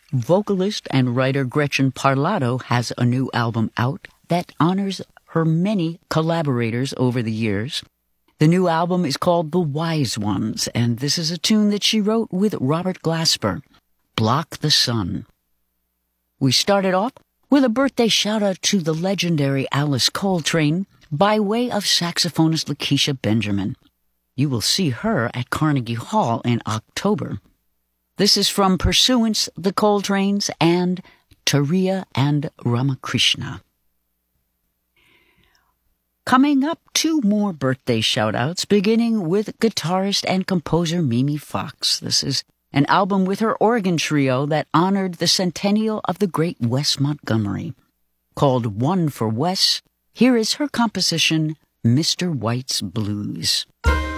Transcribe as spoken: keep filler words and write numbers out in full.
Vocalist and writer Gretchen Parlato has a new album out that honors her many collaborators over the years. The new album is called The Wise Ones, and this is a tune that she wrote with Robert Glasper, Block the Sun. We started off with a birthday shout-out to the legendary Alice Coltrane by way of saxophonist Lakeisha Benjamin. You will see her at Carnegie Hall in October. This is from Pursuance, the Coltranes, and Tariya and Ramakrishna. Coming up, two more birthday shout-outs, beginning with guitarist and composer Mimi Fox. This is an album with her organ trio that honored the centennial of the great Wes Montgomery. Called One for Wes, here is her composition, Mister White's Blues.